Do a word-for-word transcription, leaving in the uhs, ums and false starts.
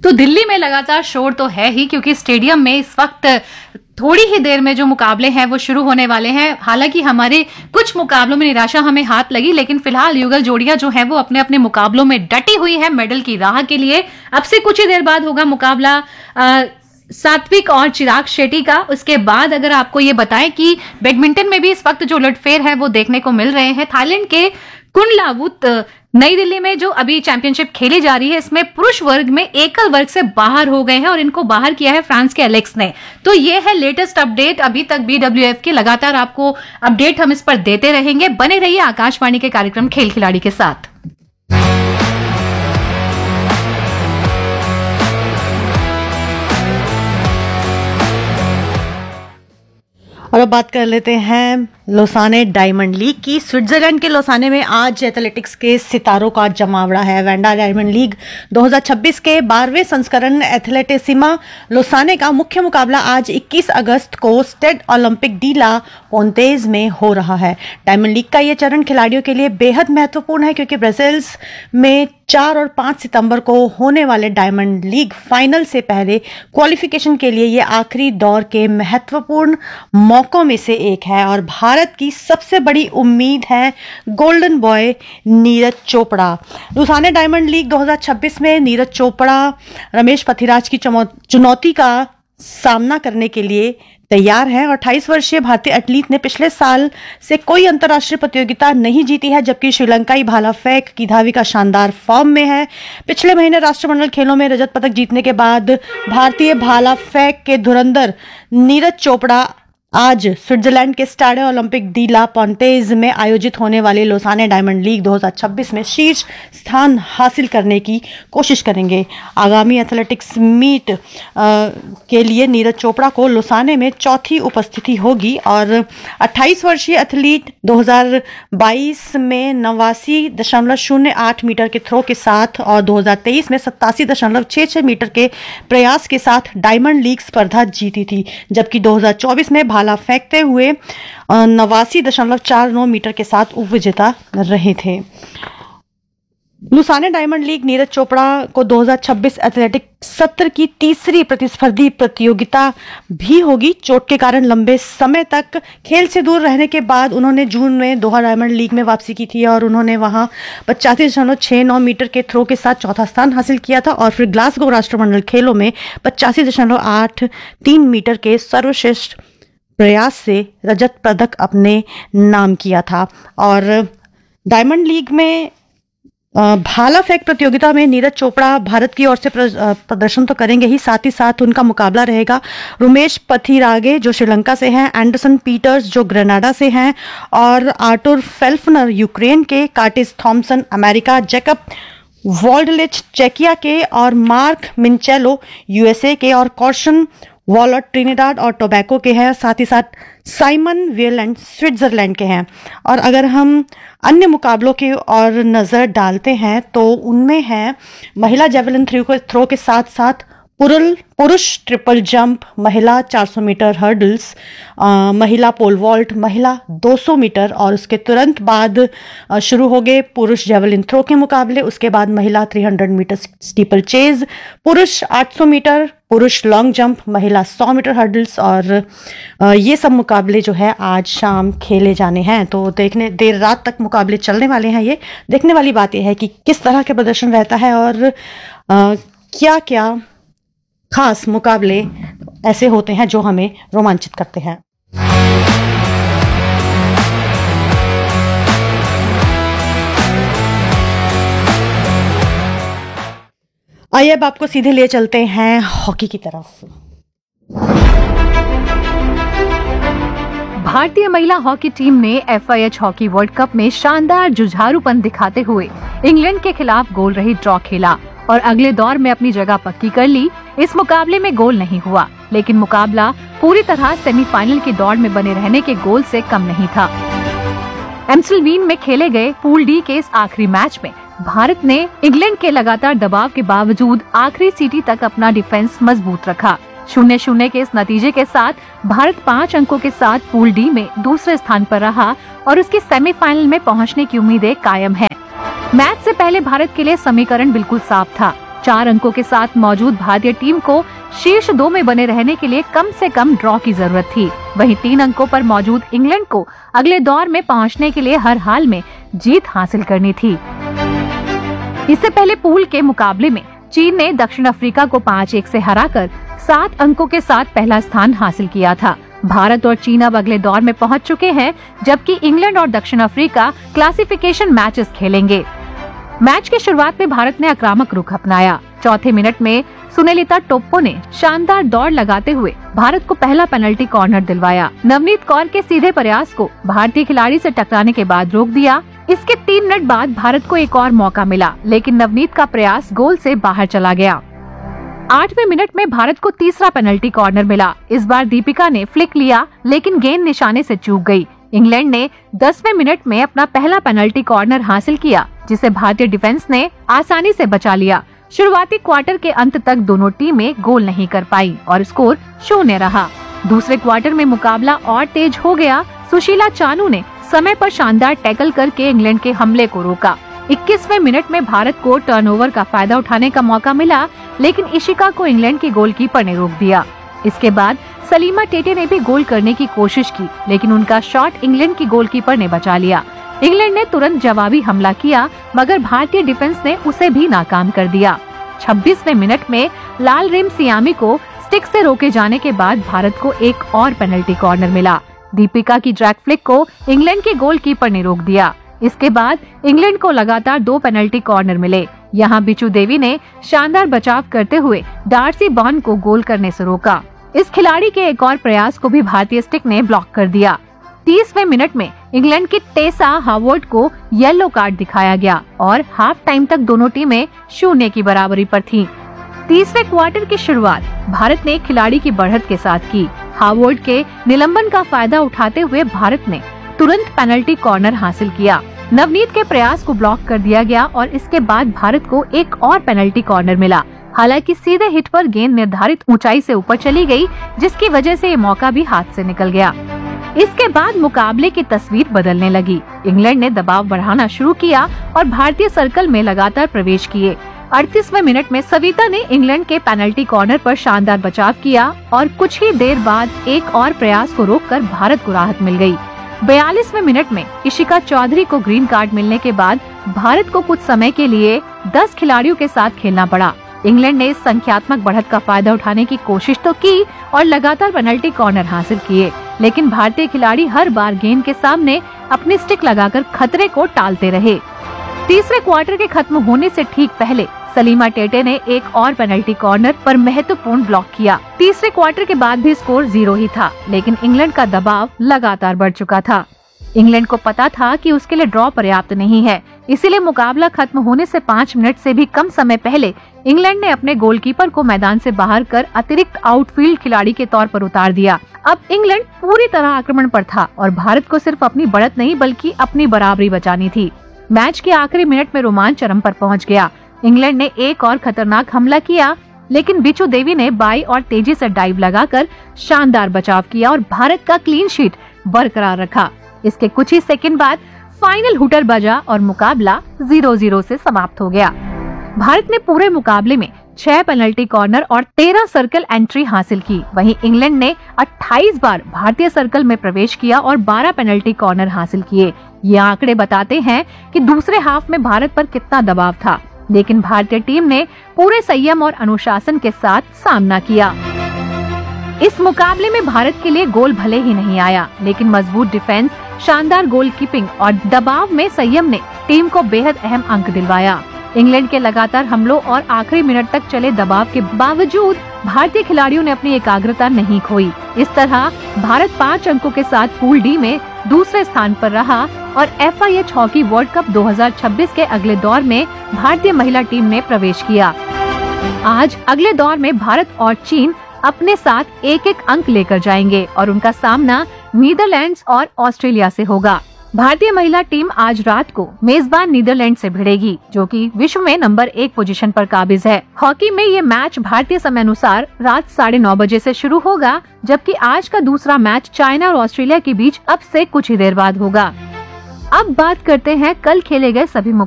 तो दिल्ली में लगातार शोर तो है ही, क्योंकि स्टेडियम में इस वक्त थोड़ी ही देर में जो मुकाबले हैं वो शुरू होने वाले हैं। हालांकि हमारे कुछ मुकाबलों में निराशा हमें हाथ लगी, लेकिन फिलहाल युगल जोड़ियां जो हैं वो अपने अपने मुकाबलों में डटी हुई है मेडल की राह के लिए। अब से कुछ ही देर बाद होगा मुकाबला आ, सात्विक और चिराग शेट्टी का। उसके बाद अगर आपको ये बताएं कि बैडमिंटन में भी इस वक्त जो उलटफेर है वो देखने को मिल रहे हैं। थाईलैंड के कुनलावुत नई दिल्ली में जो अभी चैंपियनशिप खेली जा रही है, इसमें पुरुष वर्ग में एकल वर्ग से बाहर हो गए हैं और इनको बाहर किया है फ्रांस के एलेक्स ने। तो ये है लेटेस्ट अपडेट अभी तक बीडब्ल्यूएफ की। लगातार आपको अपडेट हम इस पर देते रहेंगे। बने रहिए आकाशवाणी के कार्यक्रम खेल खिलाड़ी के साथ। और अब बात कर लेते हैं लोसाने डायमंड लीग की। स्विट्जरलैंड के लोसाने में आज एथलेटिक्स के सितारों का जमावड़ा है। वैंडा डायमंड लीग दो हज़ार छब्बीस के बारहवें संस्करण एथलेटिसिमा लोसाने का मुख्य मुकाबला आज इक्कीस अगस्त को स्टेड ओलंपिक डी ला पोंतेज में हो रहा है। डायमंड लीग का यह चरण खिलाड़ियों के लिए बेहद महत्वपूर्ण है, क्योंकि ब्रसेल्स में चार और पांच सितंबर को होने वाले डायमंड लीग फाइनल से पहले क्वालिफिकेशन के लिए ये आखिरी दौर के महत्वपूर्ण मौकों में से एक है। और भारत की सबसे बड़ी उम्मीद है golden boy Neeraj Chopra. लोसाने diamond league दो हज़ार छब्बीस में नीरज चोपड़ा रमेश पथिराज की चुनौती का सामना करने के लिए तैयार है। और अट्ठाईस वर्षीय भारतीय एथलीट ने पिछले साल से कोई अंतर्राष्ट्रीय प्रतियोगिता नहीं जीती है, जबकि श्रीलंकाई भाला फेंक की धाविका शानदार फॉर्म में है। पिछले महीने राष्ट्रमंडल खेलों में रजत पदक जीतने के बाद भारतीय भाला फेंक के धुरंधर नीरज चोपड़ा आज स्विट्जरलैंड के स्टाडे ओलंपिक डी ला पोंतेज में आयोजित होने वाले लोसाने डायमंड लीग दो हज़ार छब्बीस में शीर्ष स्थान हासिल करने की कोशिश करेंगे। आगामी एथलेटिक्स मीट आ, के लिए नीरज चोपड़ा को लोसाने में चौथी उपस्थिति होगी। और अट्ठाईस वर्षीय एथलीट दो हज़ार बाईस में नवासी दशमलव शून्य आठ मीटर के थ्रो के साथ और दो हज़ार तेईस में सत्तासी दशमलव छः छः मीटर के प्रयास के साथ डायमंड लीग स्पर्धा जीती थी, जबकि दो हज़ार चौबीस में भाला फेंकते हुए नवासी दशमलव चार नौ मीटर के साथ उपविजेता रहे थे। लोसाने डायमंड लीग नीरज चोपड़ा को दो हज़ार छब्बीस एथलेटिक सत्र की तीसरी प्रतिस्पर्धी प्रतियोगिता भी होगी। चोट के कारण लंबे समय तक खेल से दूर रहने के बाद उन्होंने जून में दोहा डायमंड लीग में वापसी की थी और उन्होंने वहां पचासी दशमलव छः नौ मीटर के थ्रो के साथ चौथा स्थान हासिल किया था। और फिर ग्लासगो राष्ट्रमंडल खेलों में पचासी दशमलव आठ तीन मीटर के सर्वश्रेष्ठ प्रयास से रजत पदक अपने नाम किया था। और डायमंड लीग में भाला फेंक प्रतियोगिता में नीरज चोपड़ा भारत की ओर से प्रदर्शन तो करेंगे ही, साथ ही साथ उनका मुकाबला रहेगा रुमेश पथिरागे जो श्रीलंका से हैं, एंडरसन पीटर्स जो ग्रेनाडा से हैं, और आर्टुर फेल्फनर यूक्रेन के, कार्टिस थॉमसन अमेरिका, जैकब वॉल्डलिच चेकिया के, और मार्क मिंचेलो यूएसए के, और कॉर्शन वॉलर ट्रिनिडाड और टोबैको के हैं। साथ ही साथ साइमन वेलैंड स्विट्जरलैंड के हैं। और अगर हम अन्य मुकाबलों की ओर नज़र डालते हैं तो उनमें है महिला जेवलिन थ्रो के साथ साथ पुरुष ट्रिपल जंप, महिला चार सौ मीटर हर्डल्स, महिला पोल वॉल्ट, महिला दो सौ मीटर, और उसके तुरंत बाद शुरू हो गए पुरुष जेवलिन थ्रो के मुकाबले। उसके बाद महिला तीन सौ मीटर स्टीपल चेज, पुरुष आठ सौ मीटर, पुरुष लॉन्ग जंप, महिला सौ मीटर हर्डल्स, और ये सब मुकाबले जो है आज शाम खेले जाने हैं। तो देखने देर रात तक मुकाबले चलने वाले हैं। ये देखने वाली बात यह है कि किस तरह के प्रदर्शन रहता है और आ, क्या क्या खास मुकाबले ऐसे होते हैं जो हमें रोमांचित करते हैं। आइए अब आपको सीधे ले चलते हैं हॉकी की तरफ। भारतीय महिला हॉकी टीम ने F I H hockey world cup में शानदार जुझारूपन दिखाते हुए इंग्लैंड के खिलाफ गोल रहित ड्रॉ खेला और अगले दौर में अपनी जगह पक्की कर ली। इस मुकाबले में गोल नहीं हुआ, लेकिन मुकाबला पूरी तरह सेमीफाइनल की दौड़ में बने रहने के गोल से कम नहीं था। एम्स्टलवीन में खेले गए पूल डी के इस आखिरी मैच में भारत ने इंग्लैंड के लगातार दबाव के बावजूद आखिरी सीटी तक अपना डिफेंस मजबूत रखा। शून्य शून्य के इस नतीजे के साथ भारत पाँच अंकों के साथ पूल डी में दूसरे स्थान पर रहा और उसके सेमीफाइनल में पहुंचने की उम्मीदें कायम हैं। मैच से पहले भारत के लिए समीकरण बिल्कुल साफ था। चार अंकों के साथ मौजूद भारतीय टीम को शीर्ष दो में बने रहने के लिए कम से कम ड्रॉ की जरूरत थी। वहीं तीन अंकों पर मौजूद इंग्लैंड को अगले दौर में पहुंचने के लिए हर हाल में जीत हासिल करनी थी। इससे पहले पूल के मुकाबले में चीन ने दक्षिण अफ्रीका को पाँच एक से हराकर सात अंकों के साथ पहला स्थान हासिल किया था। भारत और चीन अब अगले दौर में पहुंच चुके हैं, जबकि इंग्लैंड और दक्षिण अफ्रीका क्लासिफिकेशन मैचेस खेलेंगे। मैच की शुरुआत में भारत ने आक्रामक रुख अपनाया। चौथे मिनट में सुनीलिता टोप्पो ने शानदार दौड़ लगाते हुए भारत को पहला पेनल्टी कॉर्नर दिलवाया। नवनीत कौर के सीधे प्रयास को भारतीय खिलाड़ी से टकराने के बाद रोक दिया। इसके तीन मिनट बाद भारत को एक और मौका मिला, लेकिन नवनीत का प्रयास गोल से बाहर चला गया। आठवें मिनट में भारत को तीसरा पेनल्टी कॉर्नर मिला। इस बार दीपिका ने फ्लिक लिया, लेकिन गेंद निशाने से चूक गई। इंग्लैंड ने दसवें मिनट में अपना पहला पेनल्टी कॉर्नर हासिल किया, जिसे भारतीय डिफेंस ने आसानी से बचा लिया। शुरुआती क्वार्टर के अंत तक दोनों टीमें गोल नहीं कर पाई और स्कोर शून्य रहा। दूसरे क्वार्टर में मुकाबला और तेज हो गया। सुशीला चानू ने समय पर शानदार टैकल करके इंग्लैंड के हमले को रोका। इक्कीसवें मिनट में भारत को टर्नओवर का फायदा उठाने का मौका मिला, लेकिन इशिका को इंग्लैंड की गोलकीपर ने रोक दिया। इसके बाद सलीमा टेटे ने भी गोल करने की कोशिश की, लेकिन उनका शॉट इंग्लैंड की गोलकीपर ने बचा लिया। इंग्लैंड ने तुरंत जवाबी हमला किया, मगर भारतीय डिफेंस ने उसे भी नाकाम कर दिया। छब्बीसवें मिनट में लाल रेम सियामी को स्टिक से रोके जाने के बाद भारत को एक और पेनल्टी कॉर्नर मिला। दीपिका की ड्रैग फ्लिक को इंग्लैंड के गोलकीपर ने रोक दिया। इसके बाद इंग्लैंड को लगातार दो पेनल्टी कॉर्नर मिले। यहाँ बिचू देवी ने शानदार बचाव करते हुए डार्सी बॉन्ड को गोल करने से रोका। इस खिलाड़ी के एक और प्रयास को भी भारतीय स्टिक ने ब्लॉक कर दिया। तीसवें मिनट में इंग्लैंड की टेसा हावर्ड को येलो कार्ड दिखाया गया और हाफ टाइम तक दोनों टीमें शून्य की बराबरी पर थीं। तीसरे क्वार्टर की शुरुआत भारत ने खिलाड़ी की बढ़त के साथ की। हावर्ड के निलंबन का फायदा उठाते हुए भारत ने तुरंत पेनल्टी कॉर्नर हासिल किया। नवनीत के प्रयास को ब्लॉक कर दिया गया और इसके बाद भारत को एक और पेनल्टी कॉर्नर मिला। हालांकि सीधे हिट पर गेंद निर्धारित ऊंचाई से ऊपर चली गई, जिसकी वजह से ये मौका भी हाथ से निकल गया। इसके बाद मुकाबले की तस्वीर बदलने लगी। इंग्लैंड ने दबाव बढ़ाना शुरू किया और भारतीय सर्कल में लगातार प्रवेश किए। अड़तीसवें मिनट में सविता ने इंग्लैंड के पेनल्टी कॉर्नर पर शानदार बचाव किया और कुछ ही देर बाद एक और प्रयास को रोककर भारत को राहत मिल गई। बयालीसवें मिनट में इशिका चौधरी को ग्रीन कार्ड मिलने के बाद भारत को कुछ समय के लिए दस खिलाड़ियों के साथ खेलना पड़ा। इंग्लैंड ने इस संख्यात्मक बढ़त का फायदा उठाने की कोशिश तो की और लगातार पेनल्टी कॉर्नर हासिल किए, लेकिन भारतीय खिलाड़ी हर बार गेंद के सामने अपनी स्टिक लगाकर खतरे को टालते रहे। तीसरे क्वार्टर के खत्म होने से ठीक पहले सलीमा टेटे ने एक और पेनल्टी कॉर्नर पर महत्वपूर्ण ब्लॉक किया। तीसरे क्वार्टर के बाद भी स्कोर जीरो ही था, लेकिन इंग्लैंड का दबाव लगातार बढ़ चुका था। इंग्लैंड को पता था कि उसके लिए ड्रॉ पर्याप्त नहीं है, इसीलिए मुकाबला खत्म होने से पाँच मिनट से भी कम समय पहले इंग्लैंड ने अपने गोलकीपर को मैदान से बाहर कर अतिरिक्त आउटफील्ड खिलाड़ी के तौर पर उतार दिया। अब इंग्लैंड पूरी तरह आक्रमण पर था और भारत को सिर्फ अपनी बढ़त नहीं बल्कि अपनी बराबरी बचानी थी। मैच के आखिरी मिनट में रोमांच चरम पर पहुंच गया। इंग्लैंड ने एक और खतरनाक हमला किया, लेकिन बिचू देवी ने बाई और तेजी से डाइव लगाकर शानदार बचाव किया और भारत का क्लीन शीट बरकरार रखा। इसके कुछ ही सेकंड बाद फाइनल हुटर बजा और मुकाबला जीरो जीरो से समाप्त हो गया। भारत ने पूरे मुकाबले में छह पेनल्टी कॉर्नर और तेरह सर्कल एंट्री हासिल की। वहीं इंग्लैंड ने अट्ठाईस बार भारतीय सर्कल में प्रवेश किया और बारह पेनल्टी कॉर्नर हासिल किए। ये आंकड़े बताते हैं कि दूसरे हाफ में भारत पर कितना दबाव था, लेकिन भारतीय टीम ने पूरे संयम और अनुशासन के साथ सामना किया। इस मुकाबले में भारत के लिए गोल भले ही नहीं आया, लेकिन मजबूत डिफेंस, शानदार गोलकीपिंग और दबाव में संयम ने टीम को बेहद अहम अंक दिलवाया। इंग्लैंड के लगातार हमलों और आखिरी मिनट तक चले दबाव के बावजूद भारतीय खिलाड़ियों ने अपनी एकाग्रता नहीं खोई। इस तरह भारत पाँच अंकों के साथ पूल डी में दूसरे स्थान पर रहा और F I H hockey world cup दो हज़ार छब्बीस के अगले दौर में भारतीय महिला टीम ने प्रवेश किया। आज अगले दौर में भारत और चीन अपने साथ एक एक अंक लेकर जाएंगे और उनका सामना नीदरलैंड्स और ऑस्ट्रेलिया से होगा। भारतीय महिला टीम आज रात को मेजबान नीदरलैंड से भिड़ेगी, जो कि विश्व में नंबर एक पोजीशन पर काबिज है। हॉकी में ये मैच भारतीय समय अनुसार रात साढ़े नौ बजे से शुरू होगा, जबकि आज का दूसरा मैच चाइना और ऑस्ट्रेलिया के बीच अब से कुछ ही देर बाद होगा। अब बात करते हैं कल खेले गए सभी